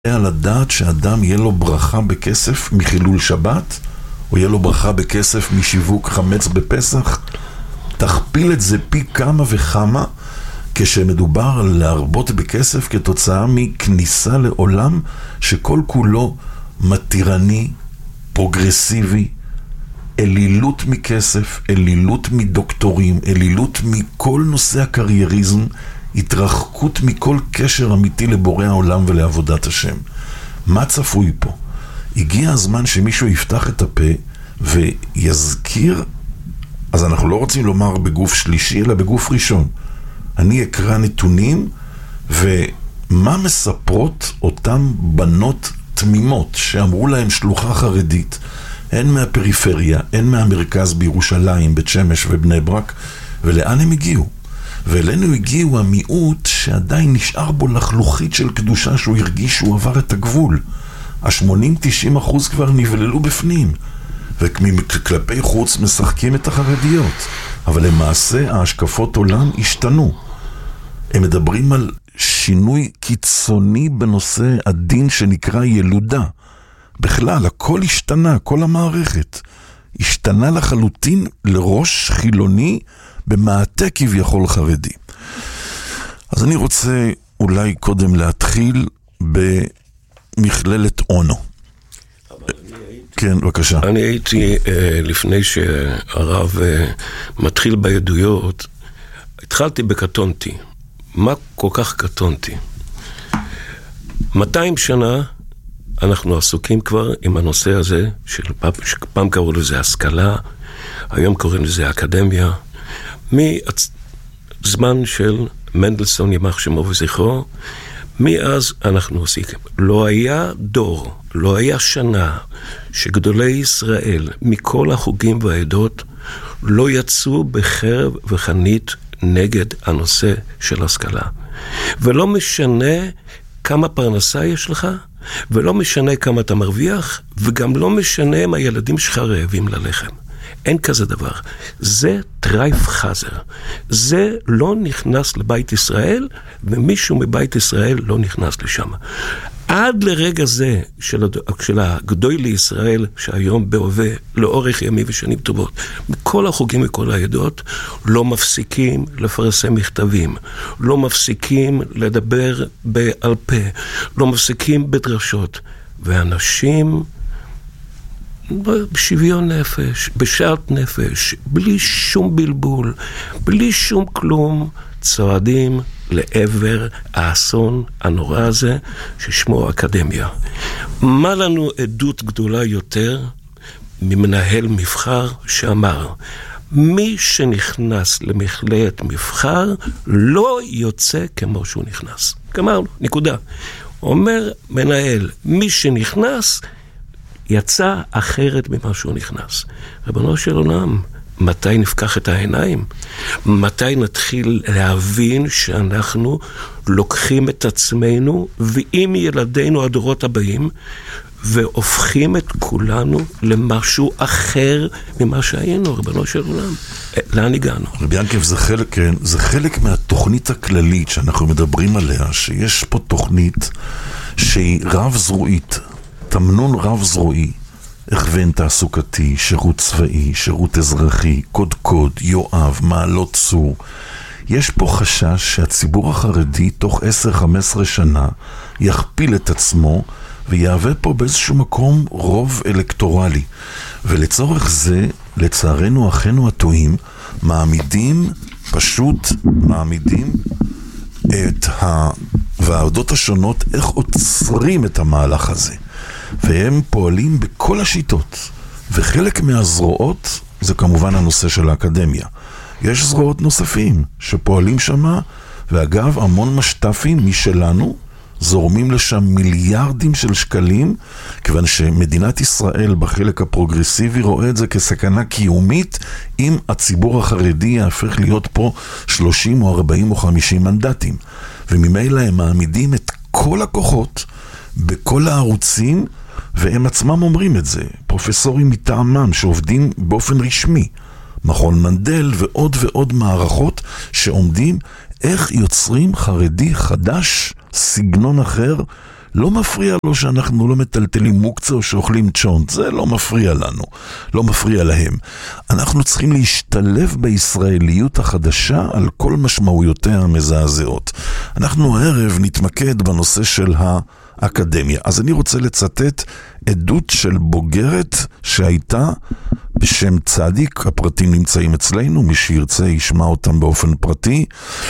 על הדעת שאדם יהיה לו ברכה בכסף מחילול שבת, או יהיה לו ברכה בכסף משיווק חמץ בפסח? תכפיל את זה פי כמה וכמה כשמדובר על להרבות בכסף כתוצאה מכניסה לעולם שכל כולו מתירני, פרוגרסיבי, אלילות מכסף, אלילות מדוקטורים, אלילות מכל נושא הקרייריזם, התרחקות מכל קשר אמיתי לבורא העולם ולעבודת השם. מה צפוי פה? הגיע הזמן שמישהו יפתח את הפה ויזכיר, אז אנחנו לא רוצים לומר בגוף שלישי, אלא בגוף ראשון. אני אקרא נתונים, ומה מספרות אותם בנות תמימות שאמרו להם שלוחה חרדית, הן מהפריפריה, הן מהמרכז בירושלים, בית שמש ובני ברק, ולאן הם הגיעו? ואלינו הגיעו המיעוט שעדיין נשאר בו לחלוכית של קדושה שהוא הרגיש שהוא עבר את הגבול. ה-80-90% כבר נבללו בפנים, וכלפי חוץ משחקים את החרדיות, אבל למעשה ההשקפות עולם השתנו. הם מדברים על שינוי קיצוני בנושא הדין שנקרא ילודה. בכלל, הכל השתנה, כל המערכת השתנה לחלוטין לראש חילוני במעטה כביכול חרדי. אז אני רוצה אולי קודם להתחיל במכללת אונו. כן, בבקשה. אני הייתי, לפני שהרב מתחיל בעדויות, התחלתי בקטונתי. מה כל כך קטונתי? 200 שנה אנחנו עסוקים כבר עם הנושא הזה, שפעם קראו לזה השכלה, היום קוראים לזה אקדמיה, מזמן של מנדלסון ימח שמו וזכרו, מאז אנחנו עושים. לא היה דור, לא היה שנה שגדולי ישראל מכל החוגים והעדות לא יצאו בחרב וחנית נגד הנושא של השכלה. ולא משנה כמה פרנסה יש לך, ולא משנה כמה אתה מרוויח, וגם לא משנה אם הילדים שלך רעבים ללחם. אין כזה דבר. זה טרייף חזר. זה לא נכנס לבית ישראל, ומישהו מבית ישראל לא נכנס לשם. עד לרגע זה של הגדול לישראל, שהיום בהווה לאורך ימים ושנים טובות, מכל החוגים וכל העדות, לא מפסיקים לפרסם מכתבים, לא מפסיקים לדבר בעל פה, לא מפסיקים בדרשות, ואנשים בשוויון נפש, בשעת נפש, בלי שום בלבול, בלי שום כלום, צועדים לעבר האסון הנורא הזה ששמו אקדמיה. מה לנו עדות גדולה יותר ממנהל מבחר שאמר, מי שנכנס למכללת מבחר לא יוצא כמו שהוא נכנס. כלומר, נקודה. אומר מנהל, מי שנכנס יצא אחרת ממה שהוא נכנס. רבנו של עולם, מתי נפקח את העיניים? מתי נתחיל להבין שאנחנו לוקחים את עצמנו ועם ילדינו הדורות הבאים והופכים את כולנו למשהו אחר ממה שהיינו, רבנו של עולם? לאן הגענו? רבי ינקב, זה חלק מהתוכנית הכללית שאנחנו מדברים עליה, שיש פה תוכנית שהיא רב-זרועית, תמנון רב-זרועי, הכוון תעסוקתי, שירות צבאי, שירות אזרחי, קוד, יואב, מעלות צור. יש פה חשש שהציבור החרדי תוך 10-15 שנה יכפיל את עצמו ויהווה פה באיזשהו מקום רוב אלקטורלי. ולצורך זה, לצערנו אחינו הטועים, מעמידים את הוועדות השונות איך עוצרים את המהלך הזה. והם פועלים בכל השיטות, וחלק מהזרועות זה כמובן הנושא של האקדמיה. יש זרועות נוספים שפועלים שמה, ואגב המון משטפים משלנו זורמים לשם מיליארדים של שקלים, כיוון שמדינת ישראל בחלק הפרוגרסיבי רואה את זה כסכנה קיומית, אם הציבור החרדי יהפך להיות פה 30 או 40 או 50 מנדטים. וממילא הם מעמידים את כל הכוחות בכל הערוצים, והם עצמם אומרים את זה, פרופסורים מטעמם שעובדים באופן רשמי, מכון מנדל ועוד ועוד מערכות שעומדים איך יוצרים חרדי חדש, סגנון אחר, לא מפריע לו שאנחנו לא מטלטלים מוקצה או שאוכלים צ'ונט, זה לא מפריע לנו, לא מפריע להם. אנחנו צריכים להשתלב בישראליות החדשה על כל משמעויותיה המזעזעות. אנחנו הערב נתמקד בנושא של האקדמיה. אז אני רוצה לצטט עדות של בוגרת שהייתה בשם צדיק, הפרטים נמצאים אצלנו, מי שירצה ישמע אותם באופן פרטי,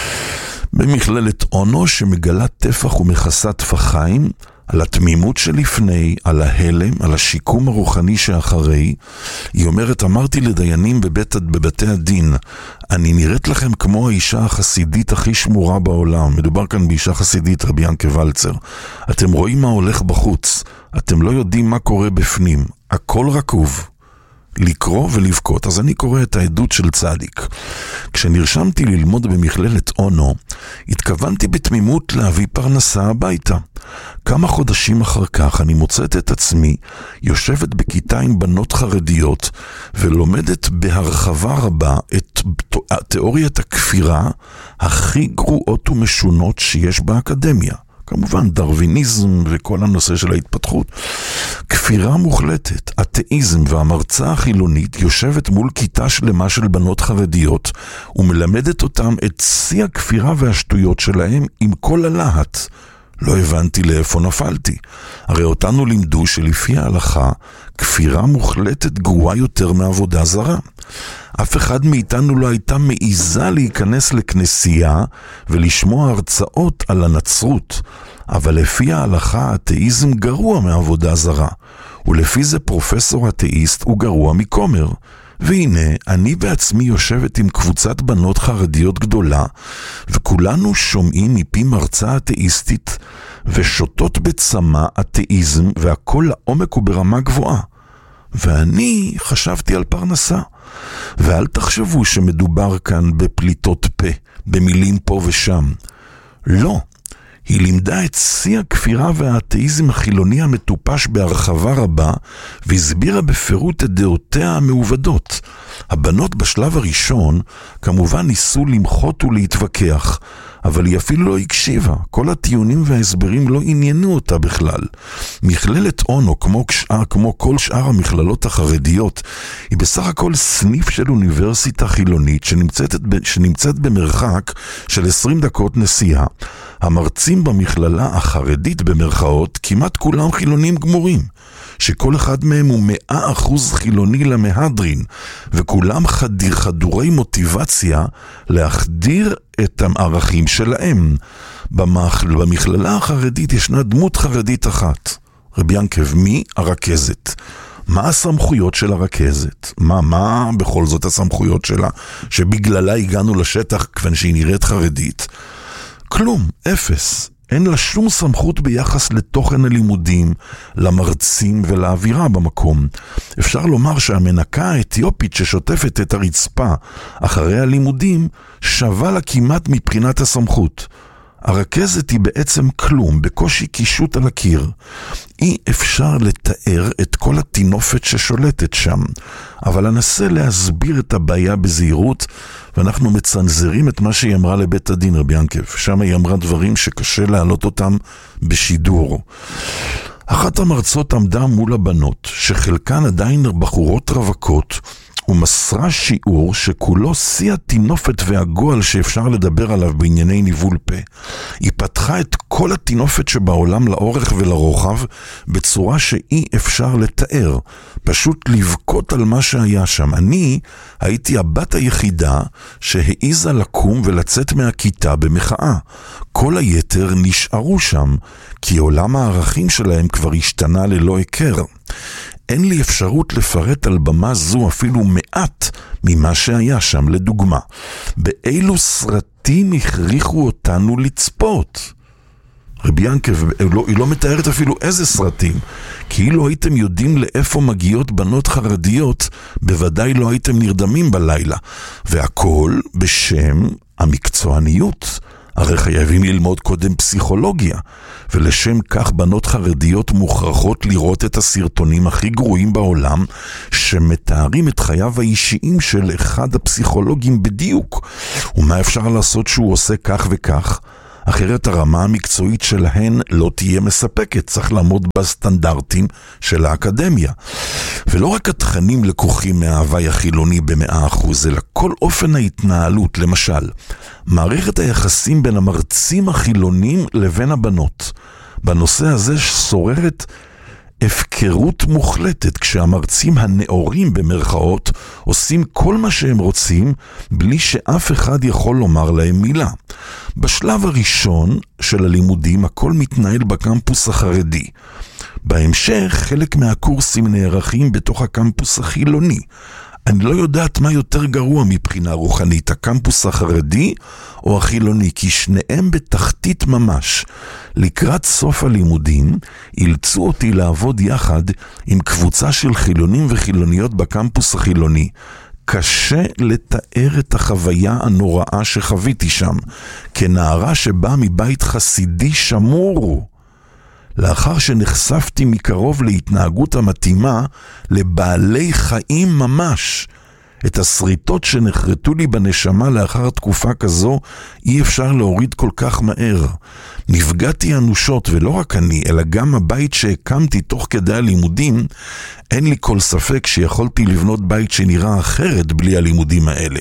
במכללת אונו שמגלה טפח ומכסה טפחיים על התמימות שלפני, על ההלם, על השיקום הרוחני שאחרי. היא אומרת, אמרתי לדיינים בבתי הדין, אני נראית לכם כמו האישה החסידית הכי שמורה בעולם. מדובר כאן באישה חסידית, רבי ינקה ולצר. אתם רואים מה הולך בחוץ, אתם לא יודעים מה קורה בפנים, הכל רקוב. לקרוא ולבכות. אז אני קורא את העדות של צדיק. כשנרשמתי ללמוד במכללת אונו, התכוונתי בתמימות להביא פרנסה הביתה. כמה חודשים אחר כך אני מוצאת את עצמי יושבת בכיתה עם בנות חרדיות ולומדת בהרחבה רבה את תיאוריית הכפירה הכי גרועות ומשונות שיש באקדמיה. כמובן דרוויניזם וכל הנושא של ההתפתחות. כפירה מוחלטת, אתאיזם והמרצה החילונית יושבת מול כיתה שלמה של בנות חרדיות ומלמדת אותם את שיא הכפירה והשטויות שלהם עם כל הלהט. לא הבנתי לאיפה נפלתי. הרי אותנו לימדו שלפי ההלכה, כפירה מוחלטת גרועה יותר מעבודה זרה. אף אחד מאיתנו לא הייתה מעיזה להיכנס לכנסייה ולשמוע הרצאות על הנצרות. אבל לפי ההלכה, אתאיזם גרוע מעבודה זרה. ולפי זה פרופסור אתאיסט הוא גרוע מכומר. והנה, אני בעצמי יושבת עם קבוצת בנות חרדיות גדולה, וכולנו שומעים מפי מרצה אתאיסטית, ושותות בצמא אתאיזם, והכל לעומק וברמה גבוהה. ואני חשבתי על פרנסה. ואל תחשבו שמדובר כאן בפליטות פה, במילים פה ושם. לא. היא לימדה את שיא הכפירה והאתאיזם החילוני המטופש בהרחבה רבה, והסבירה בפירוט את דעותיה המעובדות. הבנות בשלב הראשון כמובן ניסו למחות ולהתווכח, אבל היא אפילו לא הקשיבה. כל הטיעונים וההסברים לא עניינו אותה בכלל. מכללת אונו, כמו כל שאר המכללות החרדיות, היא בסך הכל סניף של אוניברסיטה חילונית שנמצאת במרחק של 20 דקות נסיעה. המרצים במכללה החרדית במרכאות כמעט כולם חילונים גמורים, שכל אחד מהם הוא 100% חילוני למהדרין, וכולם חדורי מוטיבציה להחדיר את הערכים שלהם. במכללה החרדית ישנה דמות חרדית אחת, רבי ינקב, מי? הרכזת. מה הסמכויות של הרכזת? מה בכל זאת הסמכויות שלה, שבגללה הגענו לשטח כיוון שהיא נראית חרדית? כלום, אפס. אין לה שום סמכות ביחס לתוכן הלימודים, למרצים ולאווירה במקום. אפשר לומר שהמנקה האתיופית ששוטפת את הרצפה אחרי הלימודים שווה לה כמעט מבחינת הסמכות. הרכזת היא בעצם כלום, בקושי קישוט על הקיר. אי אפשר לתאר את כל התינופת ששולטת שם, אבל אנסה להסביר את הבעיה בזהירות, ואנחנו מצנזרים את מה שהיא אמרה לבית הדין, רבי ינקב. שם היא אמרה דברים שקשה להעלות אותם בשידור. אחת המרצות עמדה מול הבנות, שחלקן עדיין בחורות רווקות, ומסרה שיעור שכולו שיא התינופת והגועל שאפשר לדבר עליו בענייני ניבול פה. היא פתחה את כל התינופת שבעולם לאורך ולרוחב בצורה שאי אפשר לתאר, פשוט לבכות על מה שהיה שם. אני הייתי הבת היחידה שהעיזה לקום ולצאת מהכיתה במחאה. כל היתר נשארו שם, כי עולם הערכים שלהם כבר השתנה ללא הכר. אין לי אפשרות לפרט על במה זו אפילו מעט ממה שהיה שם. לדוגמה, באילו סרטים הכריחו אותנו לצפות? רבי ינקב, היא לא מתארת אפילו איזה סרטים. כאילו הייתם יודעים לאיפה מגיעות בנות חרדיות, בוודאי לא הייתם נרדמים בלילה. והכל בשם המקצועניות. הרי חייבים ללמוד קודם פסיכולוגיה, ולשם כך בנות חרדיות מוכרחות לראות את הסרטונים הכי גרועים בעולם, שמתארים את חייו האישיים של אחד הפסיכולוגים בדיוק, ומה אפשר לעשות שהוא עושה כך וכך. אחרת הרמה המקצועית שלהן לא תהיה מספקת, צריך לעמוד בסטנדרטים של האקדמיה. ולא רק התכנים לקוחים מההווי החילוני ב100%, אלא כל אופן ההתנהלות, למשל, מערכת היחסים בין המרצים החילונים לבין הבנות. בנושא הזה שוררת הפקרות מוחלטת, כשהמרצים הנאורים במרכאות עושים כל מה שהם רוצים בלי שאף אחד יכול לומר להם מילה. בשלב הראשון של הלימודים הכל מתנהל בקמפוס החרדי. בהמשך חלק מהקורסים נערכים בתוך הקמפוס החילוני. אני לא יודעת מה יותר גרוע מבחינה רוחנית, הקמפוס החרדי או החילוני, כי שניהם בתחתית ממש. לקראת סוף הלימודים אילצו אותי לעבוד יחד עם קבוצה של חילונים וחילוניות בקמפוס החילוני. קשה לתאר את החוויה הנוראה שחוויתי שם, כנערה שבאה מבית חסידי שמור. לאחר שנחשפתי מקרוב להתנהגות המתאימה לבעלי חיים ממש, את הסריטות שנחרטו לי בנשמה לאחר תקופה כזו אי אפשר להוריד כל כך מהר. נפגעתי אנושות, ולא רק אני, אלא גם הבית שהקמתי תוך כדי הלימודים. אין לי כל ספק שיכולתי לבנות בית שנראה אחרת בלי הלימודים האלה.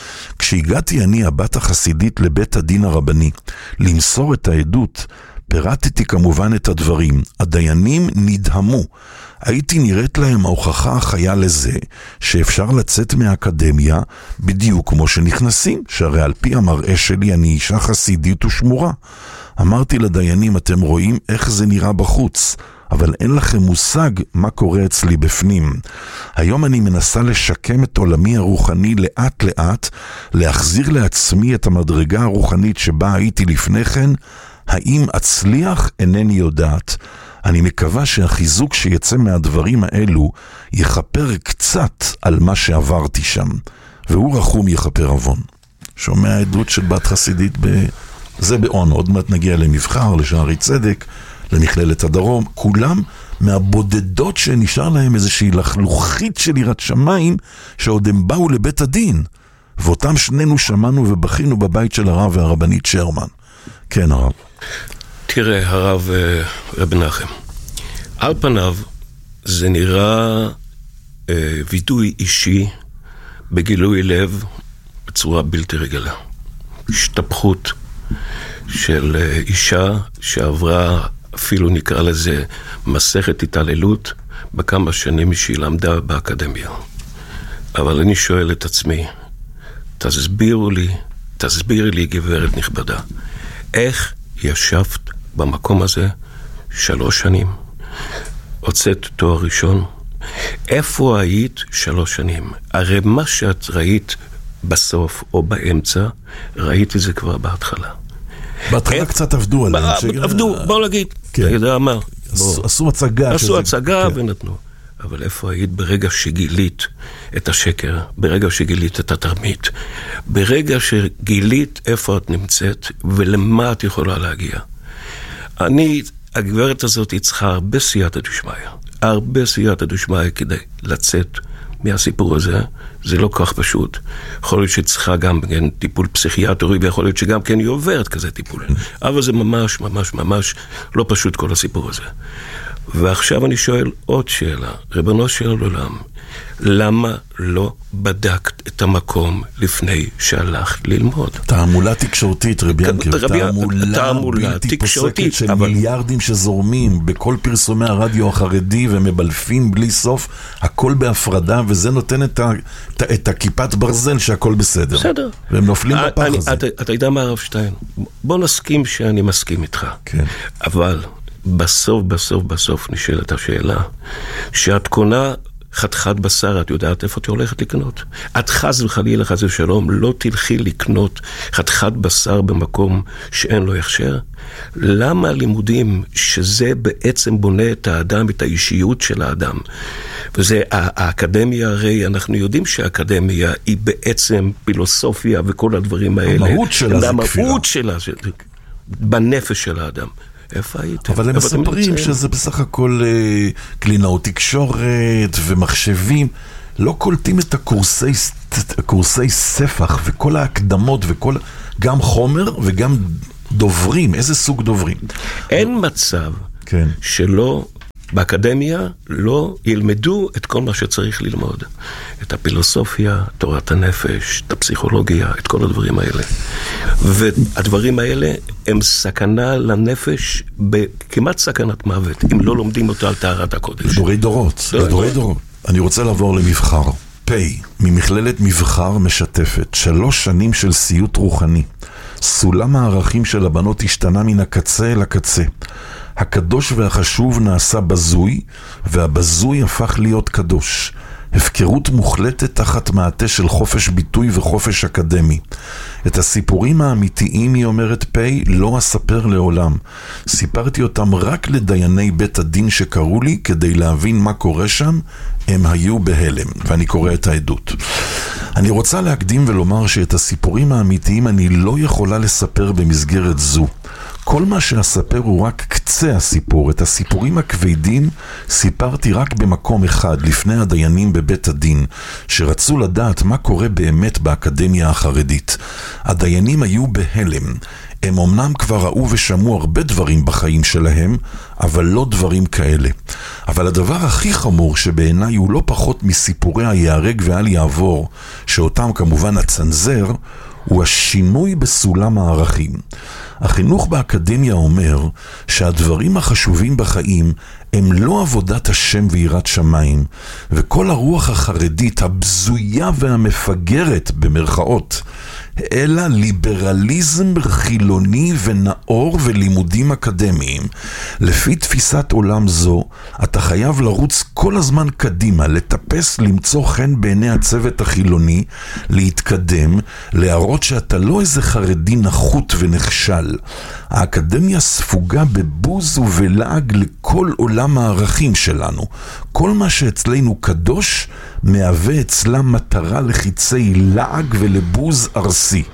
כשהגעתי אני, הבת החסידית, לבית הדין הרבני למסור את העדות, פירטתי כמובן את הדברים. הדיינים נדהמו. הייתי נראית להם ההוכחה החיה לזה שאפשר לצאת מהאקדמיה בדיוק כמו שנכנסים, שהרי על פי המראה שלי אני אישה חסידית ושמורה. אמרתי לדיינים, אתם רואים איך זה נראה בחוץ, אבל אין לכם מושג מה קורה אצלי בפנים. היום אני מנסה לשקם את עולמי הרוחני לאט לאט, להחזיר לעצמי את המדרגה הרוחנית שבה הייתי לפני כן. האם אצליח? אינני יודעת. אני מקווה שהחיזוק שיצא מהדברים האלו יכפר קצת על מה שעברתי שם, והוא רחום יכפר עוון. שומע עדות של בת חסידית זה בעון, עוד מעט נגיע למבחר, לשערי צדק, למכללת הדרום, כולם מהבודדות שנשאר להם איזושהי לחלוכית של יראת שמיים, שעוד הם באו לבית הדין, ואותם שנינו שמענו ובכינו בבית של הרב והרבנית שרמן. כן, הרב. תראה, הרב רב נחם, על פניו זה נראה וידוי אישי בגילוי לב בצורה בלתי רגילה. השתפכות של אישה שעברה, אפילו נקרא לזה מסכת התעללות, בכמה שנים שהיא למדה באקדמיה. אבל אני שואל את עצמי, תסבירי לי גברת נכבדה, איך ישבת במקום הזה 3 שנים? הוצאת תואר ראשון? איפה היית 3 שנים? הרי מה שאת ראית בסוף או באמצע, ראית את זה כבר בהתחלה. בהתחלה קצת עבדו עליהם. עבדו, בואו נגיד. אתה יודע מה? עשו הצגה. עשו הצגה ונתנו. אבל איפה היית ברגע שגילית את השקר, ברגע שגילית את התרמית, ברגע שגילית איפה את נמצאת ולמה את יכולה להגיע? הגברת הזאת היא צריכה הרבה סייעתא דשמיא כדי לצאת מהסיפור הזה. זה לא כך פשוט. יכול להיות שצריכה גם כן טיפול פסיכיאטרי, ויכול להיות שגם כן היא עוברת כזה טיפול. אבל זה ממש ממש ממש לא פשוט כל הסיפור הזה. ועכשיו אני שואל עוד שאלה, ריבונו של עולם, למה לא בדקת את המקום לפני שהלכת ללמוד? תעמולה תקשורתית, רבי ינקר, תעמולה בלתי פוסקת של מיליארדים שזורמים בכל פרסומי הרדיו החרדי ומבלפים בלי סוף, הכל בהפרדה, וזה נותן את הכיפת ברזל שהכל בסדר. בסדר. והם נופלים בפח הזה. אתה יודע מה, הרב שטיין? בוא נסכים שאני מסכים איתך. כן. אבל בסוף נשאלת השאלה, שאת קונה חתיכת בשר, את יודעת איפה את הולכת לקנות? את חס וחלילה חס ושלום לא תלכי לקנות חתיכת בשר במקום שאין לו הכשר? למה הלימודים שזה בעצם בונה את האדם, את האישיות של האדם? וזה האקדמיה, הרי אנחנו יודעים שהאקדמיה היא בעצם פילוסופיה וכל הדברים האלה. המהות שלה זה כפירה. המהות שלה זה בנפש של האדם. איפה הייתם? אבל הם מספרים שזה בסך הכל קלינאות תקשורת ומחשבים. לא קולטים את הקורסי ספח וכל ההקדמות וכל, גם חומר וגם דוברים, איזה סוג דוברים? אין מצב כן. שלא, באקדמיה לא ילמדו את כל מה שצריך ללמוד. את הפילוסופיה, תורת הנפש, את הפסיכולוגיה, את כל הדברים האלה. והדברים האלה הם סכנה לנפש, כמעט סכנת מוות, אם לא לומדים אותה על טהרת הקודש. לדורי דורות, לדורי דורות. אני רוצה לעבור למבחר. ממכללת מבחר משתפת, 3 שנים של סיוט רוחני. סולם הערכים של הבנות השתנה מן הקצה אל הקצה. הקדוש והחשוב נעשה בזוי, והבזוי הפך להיות קדוש. הפקרות מוחלטת תחת מעטה של חופש ביטוי וחופש אקדמי. את הסיפורים האמיתיים, היא אומרת פי, לא אספר לעולם. סיפרתי אותם רק לדייני בית הדין שקראו לי כדי להבין מה קורה שם. הם היו בהלם, ואני קורא את העדות. אני רוצה להקדים ולומר שאת הסיפורים האמיתיים אני לא יכולה לספר במסגרת זו. כל מה שאספר הוא רק קצה הסיפור. את הסיפורים הכבדים סיפרתי רק במקום אחד, לפני הדיינים בבית הדין, שרצו לדעת מה קורה באמת באקדמיה החרדית. הדיינים היו בהלם. הם אמנם כבר ראו ושמעו הרבה דברים בחיים שלהם, אבל לא דברים כאלה. אבל הדבר הכי חמור שבעיניי הוא לא פחות מסיפורי היהרג ואל יעבור, שאותם כמובן הצנזר, הוא השינוי בסולם הערכים. החינוך באקדמיה אומר שהדברים החשובים בחיים הם לא עבודת השם ויראת שמיים, וכל הרוח החרדית הבזויה והמפגרת במרכאות, אלא ליברליזם חילוני ונאור ולימודים אקדמיים. לפי תפיסת עולם זו, אתה חייב לרוץ כל הזמן קדימה, לטפס, למצוא חן בעיני הצוות החילוני, להתקדם, להראות שאתה לא איזה חרדי נחות ונכשל. האקדמיה ספוגה בבוז ובלעג לכל עולם הערכים שלנו. כל מה שאצלנו קדוש מהווה אצלה מטרה לחיצי לעג ולבוז ארסי.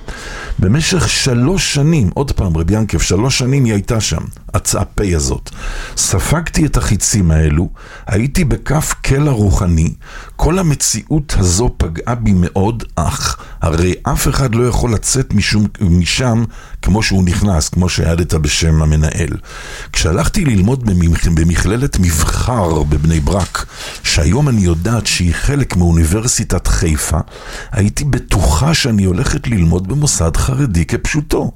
במשך 3 שנים, עוד פעם רבי ינקב, 3 שנים היא הייתה שם, הצעפי הזאת. ספגתי את החיצים האלו, הייתי בכף קלע רוחני, כל המציאות הזו פגעה בי מאוד, אך הרי אף אחד לא יכול לצאת משם כמו שהוא נכנס, כמו שהעדת בשם המנהל. כשהלכתי ללמוד במכללת מבחר בבני ברק, שהיום אני יודעת שהיא חלק מאוניברסיטת חיפה, הייתי בטוחה שאני הולכת ללמוד במוסד חרדי כפשוטו.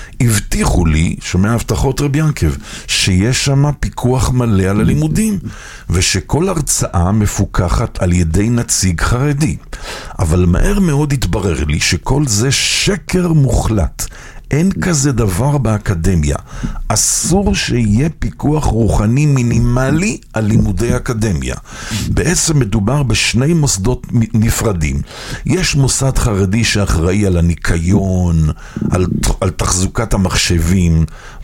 הבטיחו לי, שומע הבטחות רבי ינקב, שיש שם פיקוח מלא על הלימודים, ושכל הרצאה מפוקחת על ידי נציג חרדי. אבל מהר מאוד התברר לי שכל זה שקר מוחלט. אין כזה דבר באקדמיה. אסור שיהיה פיקוח רוחני מינימלי על לימודי אקדמיה. בעצם מדובר בשני מוסדות נפרדים. יש מוסד חרדי שאחראי על הניקיון, על תחזוקת המחשבים,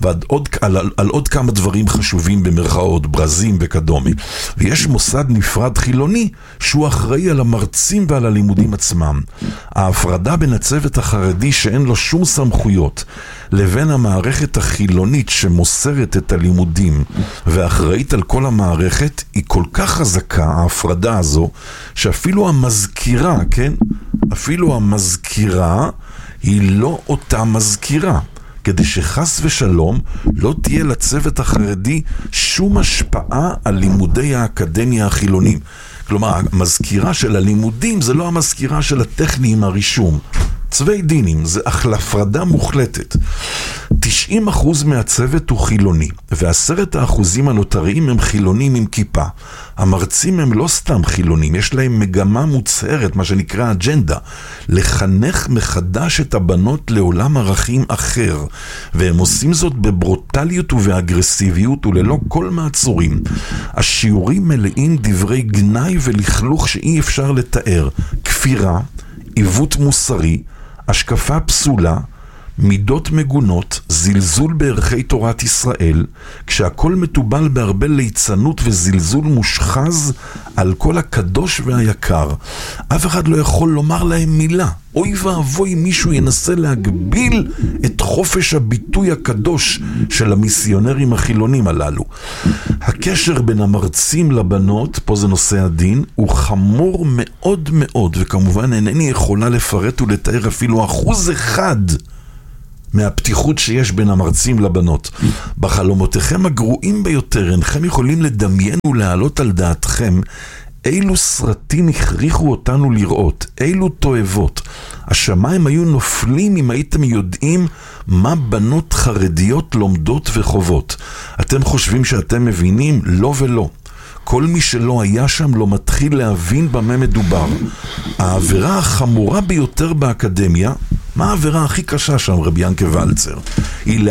על עוד כמה דברים חשובים במרכאות, ברזים וכדומה. ויש מוסד נפרד חילוני שהוא אחראי על המרצים ועל הלימודים עצמם. ההפרדה בין הצוות החרדי שאין לו שום סמכויות לבין המערכת החילונית שמוסרת את הלימודים ואחראית על כל המערכת היא כל כך חזקה, ההפרדה הזו, שאפילו המזכירה, כן? אפילו המזכירה היא לא אותה מזכירה. כדי שחס ושלום לא תהיה לצוות החרדי שום השפעה על לימודי האקדמיה החילונים. כלומר, המזכירה של הלימודים זה לא המזכירה של הטכניים הרישום. צווי דינים, זה הפרדה מוחלטת. 90% מהצוות הוא חילוני, ו10% הנותרים הם חילונים עם כיפה. המרצים הם לא סתם חילונים, יש להם מגמה מוצהרת, מה שנקרא אג'נדה, לחנך מחדש את הבנות לעולם ערכים אחר, והם עושים זאת בברוטליות ובאגרסיביות וללא כל מעצורים. השיעורים מלאים דברי גנאי ולכלוך שאי אפשר לתאר, כפירה, עיוות מוסרי, השקפה פסולה, מידות מגונות, זלזול בערכי תורת ישראל, כשהכל מטובל בהרבה ליצנות וזלזול מושחז על כל הקדוש והיקר. אף אחד לא יכול לומר להם מילה. אוי ואבוי מישהו ינסה להגביל את חופש הביטוי הקדוש של המיסיונרים החילונים הללו. הקשר בין המרצים לבנות, פה זה נושא הדין, הוא חמור מאוד מאוד, וכמובן אינני יכולה לפרט ולתאר אפילו 1% מהפתיחות שיש בין המרצים לבנות. בחלומותיכם הגרועים ביותר אינכם יכולים לדמיין ולהעלות על דעתכם אילו סרטים הכריחו אותנו לראות, אילו תועבות. השמיים היו נופלים אם הייתם יודעים מה בנות חרדיות לומדות וחוות. אתם חושבים שאתם מבינים? לא ולא. כל מי שלא היה שם לא מתחיל להבין במה מדובר. העבירה החמורה ביותר באקדמיה, מה העבירה הכי קשה שם, רבי ינקה ולצר? היא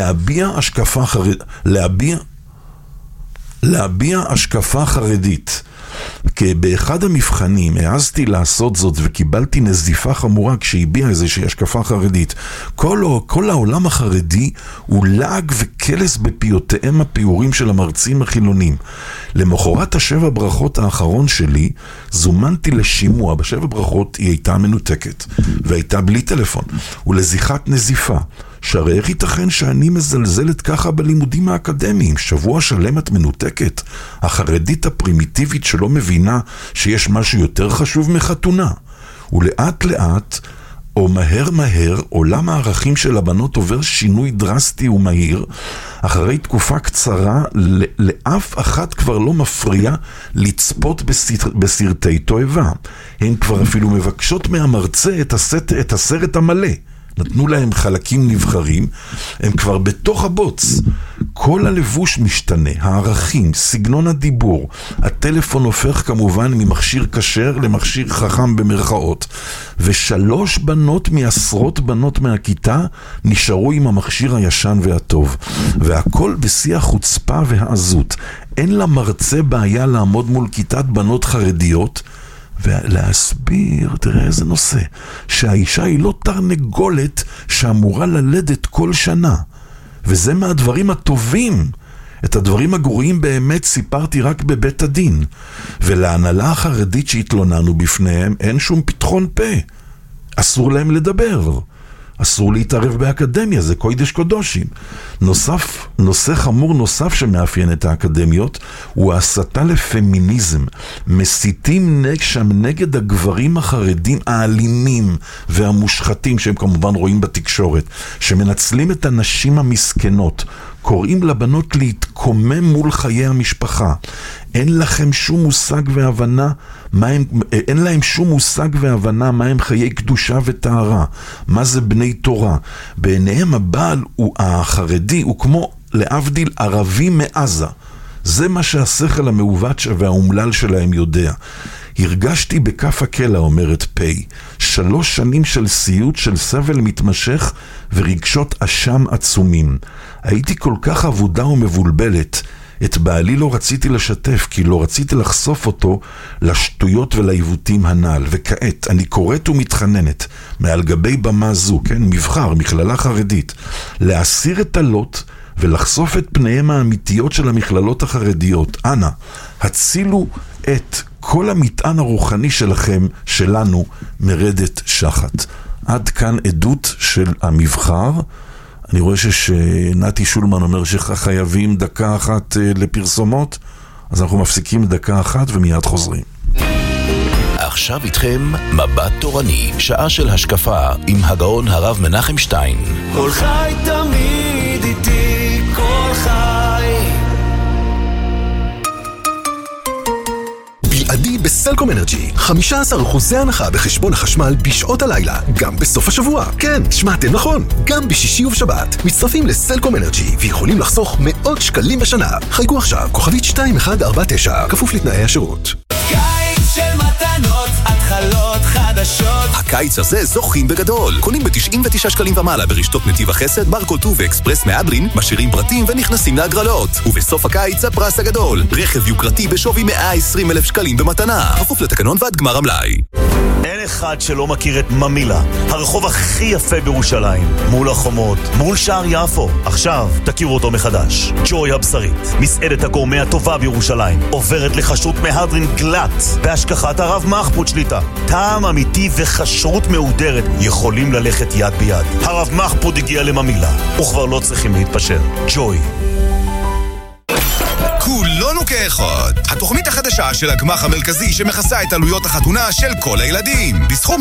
להביע השקפה חרדית. כי באחד המבחנים העזתי לעשות זאת וקיבלתי נזיפה חמורה כשהביע איזושהי השקפה חרדית. כל העולם החרדי הוא לעג וקלס בפיותיהם הפיורים של המרצים החילונים. למחרת השבע ברכות האחרון שלי זומנתי לשימוע. בשבע ברכות היא הייתה מנותקת והייתה בלי טלפון ולזיחת נזיפה. שהרי איך ייתכן שאני מזלזלת ככה בלימודים האקדמיים? שבוע שלם את מנותקת? החרדית הפרימיטיבית שלא מבינה שיש משהו יותר חשוב מחתונה. ולאט לאט, או מהר מהר, עולם הערכים של הבנות עובר שינוי דרסטי ומהיר. אחרי תקופה קצרה, לאף אחת כבר לא מפריע לצפות בסרטי תועבה. הן כבר אפילו מבקשות מהמרצה את הסרט המלא. נתנו להם חלקים נבחרים, הם כבר בתוך הבוץ. כל הלבוש משתנה, הערכים, סגנון הדיבור. הטלפון הופך כמובן ממכשיר כשר למכשיר חכם במרכאות. ושלוש בנות מעשרות בנות מהכיתה נשארו עם המכשיר הישן והטוב. והכל בשיא החוצפה והעזות. אין למרצה בעיה לעמוד מול כיתת בנות חרדיות, ולהסביר, תראה איזה נושא, שהאישה היא לא תרנגולת שאמורה ללדת כל שנה. וזה מהדברים הטובים. את הדברים הגרועים באמת סיפרתי רק בבית הדין. ולהנהלה החרדית שהתלוננו בפניהם אין שום פתחון פה. אסור להם לדבר. אסור להתערב באקדמיה, זה קודש קודשים. נושא חמור נוסף שמאפיין את האקדמיות הוא ההסתה לפמיניזם. מסיתים שם נגד הגברים החרדים האלימים והמושחתים שהם כמובן רואים בתקשורת, שמנצלים את הנשים המסכנות. קוראים לבנות להתקומם מול חיי המשפחה. אין לכם שום מושג והבנה אין להם שום מושג והבנה מה הם חיי קדושה וטהרה, מה זה בני תורה. בעיניהם הבעל החרדי הוא כמו להבדיל ערבי מעזה. זה מה שהשכל המעוות והאומלל שלהם יודע. הרגשתי בכף הקלע, אומרת פי, 3 שנים של סיוט, של סבל מתמשך ורגשות אשם עצומים. הייתי כל כך עבודה ומבולבלת. את בעלי לא רציתי לשתף, כי לא רציתי לחשוף אותו לשטויות ולעיוותים הנ"ל. וכעת אני קוראת ומתחננת מעל גבי במה זו, כן, מבחר, מכללה חרדית, להסיר את הלוט ולחשוף את פניהם האמיתיות של המכללות החרדיות. אנא, הצילו את כל המטען הרוחני שלכם, שלנו, מרדת שחת. עד כאן עדות של המבחר. אני רואה שנתי שולמן אומר שחייבים דקה אחת לפרסומות, אז אנחנו מפסיקים דקה אחת ומיד חוזרים. עכשיו איתכם מבט תורני, שעה של השקפה עם הגאון הרב מנחם שטיין. כל חי תמיד איתי, כל חי. בלעדי בסלקום אנרג'י, 15% הנחה בחשבון החשמל בשעות הלילה, גם בסוף השבוע. כן, שמעתם נכון, גם בשישי ובשבת. מצטרפים לסלקום אנרג'י ויכולים לחסוך מאות שקלים בשנה. חייגו עכשיו, כוכבית 2149, כפוף לתנאי השירות. קיץ של מתנות, התחלות חדשות. הקיץ הזה זוכים בגדול. קונים ב-99 שקלים ומעלה ברשתות נתיב החסד, ברקולטו ואקספרס מהדרין, משאירים פרטים ונכנסים להגרלות. ובסוף הקיץ הפרס הגדול, רכב יוקרתי בשווי 120,000 שקלים במתנה. כפוף לתקנון ועד גמר המלאי. אין אחד שלא מכיר את ממילה, הרחוב הכי יפה בירושלים, מול החומות, מול שער יפו. עכשיו תכירו אותו מחדש. ג'וי הבשרית, מסעדת הגורמה הטובה בירושלים, עוברת לחשות מהדרין גלט בהשכחת הרב מחפוד שליטה. טעם אמיתי וחשרות מהודרת יכולים ללכת יד ביד. הרב מחפוד הגיע לממילה, וכבר לא צריכים להתפשר. ג'וי. כולנו כאחד. התוכנית החדשה של הגמח המרכזי שמכסה את עלויות החתונה של כל הילדים. בסכום